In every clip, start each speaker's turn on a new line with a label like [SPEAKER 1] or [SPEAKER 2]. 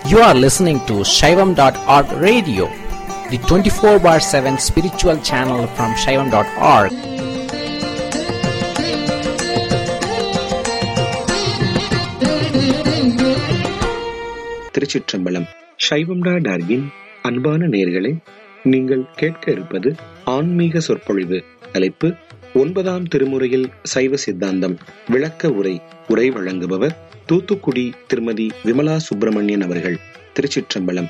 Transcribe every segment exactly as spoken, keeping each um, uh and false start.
[SPEAKER 1] You are listening to Shaivam dot org radio, the twenty-four bar seven spiritual channel from Shaivam dot org.
[SPEAKER 2] திருச்சிற்றம்பலம். சைவம் dot ஆர்கின் அன்பான நேயர்களே, நீங்கள் கேட்க இருப்பது ஆன்மீக சொற்பொழிவு. தலைப்பு ஒன்பதாம் திருமுறையில் சைவ சித்தாந்தம் விளக்க உரை. உரை வழங்குபவர் தூத்துக்குடி திருமதி விமலா சுப்பிரமணியன் அவர்கள். திருச்சிற்றம்பலம்.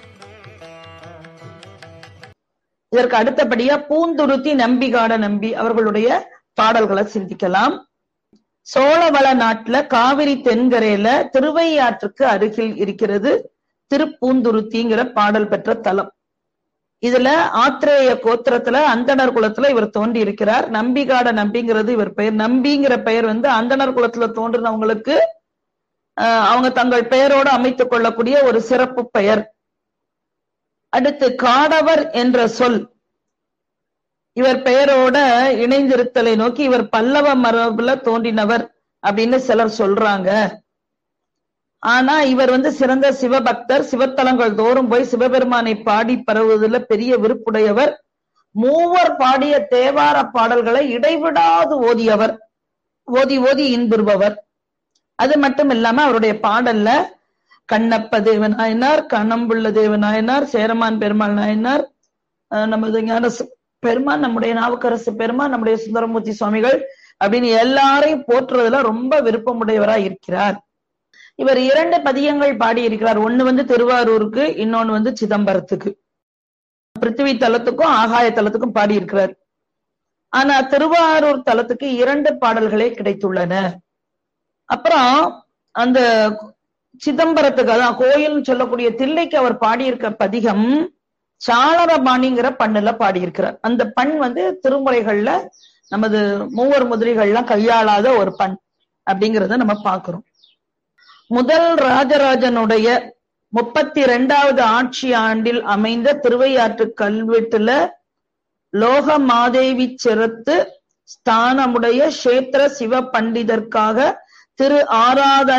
[SPEAKER 3] இதற்கு அடுத்தபடியா பூந்துருத்தி நம்பிகாட நம்பி அவர்களுடைய பாடல்களை சிந்திக்கலாம். சோழவள நாட்டுல காவிரி தென்கரையில திருவையாற்றுக்கு அருகில் இருக்கிறது திருப்பூந்துருத்திங்கிற பாடல் பெற்ற தலம். இதுல ஆத்திரேய கோத்திரத்துல அந்தணர் குலத்துல இவர் தோன்றி இருக்கிறார். நம்பிகாட நம்பிங்கிறது இவர் பெயர். நம்பிங்கிற பெயர் வந்து அந்தணர் குலத்துல தோன்றினவங்களுக்கு அஹ் அவங்க தங்கள் பெயரோடு அமைத்துக் கொள்ளக்கூடிய ஒரு சிறப்பு பெயர். அடுத்து காடவர் என்ற சொல் இவர் பெயரோட இணைந்திருத்தலை நோக்கி இவர் பல்லவ மரபுல தோன்றினவர் அப்படின்னு சிலர் சொல்றாங்க. ஆனா இவர் வந்து சிறந்த சிவபக்தர். சிவத்தலங்கள் தோறும் போய் சிவபெருமானை பாடி பரவுவதில் பெரிய விருப்புடையவர். மூவர் பாடிய தேவார பாடல்களை இடைவிடாது ஓதியவர், ஓதி ஓதி இன்புறுபவர். அது மட்டும் இல்லாம அவருடைய பாடல்ல கண்ணப்ப தேவ நாயனார், கண்ணம்புள்ள தேவ நாயனார், சேரமான் பெருமாள் நாயனார், நமது ஞான பெருமான், நம்முடைய நாவுக்கரசு பெருமான், நம்முடைய சுந்தரமூர்த்தி சுவாமிகள் அப்படின்னு எல்லாரையும் போற்றுறதுல ரொம்ப விருப்பமுடையவராய் இருக்கிறார். இவர் இரண்டு பதியங்கள் பாடி இருக்கிறார். ஒண்ணு வந்து திருவாரூருக்கு, இன்னொன்னு வந்து சிதம்பரத்துக்கு. பிருத்திவி தலத்துக்கும் ஆகாய தலத்துக்கும் பாடி இருக்கிறார். ஆனா திருவாரூர் தலத்துக்கு இரண்டு பாடல்களே கிடைத்துள்ளன. அப்புறம் அந்த சிதம்பரத்துக்கு, அதான் கோயில் சொல்லக்கூடிய தில்லைக்கு அவர் பாடியிருக்க பதிகம் சாளரபாணிங்கிற பண்ணுல பாடியிருக்கிறார். அந்த பண் வந்து திருமுறைகள்ல நமது மூவர் முதலிகள்லாம் கையாளாத ஒரு பண் அப்படிங்கிறத நம்ம பார்க்கிறோம். முதல் ராஜராஜனுடைய முப்பத்தி இரண்டாவது ஆட்சி ஆண்டில் அமைந்த திருவையாற்று கல்வெட்டுல லோக மாதேவி சிறத்து ஸ்தானமுடைய கஷேத்திர சிவ பண்டிதர்க்காக திரு ஆராதன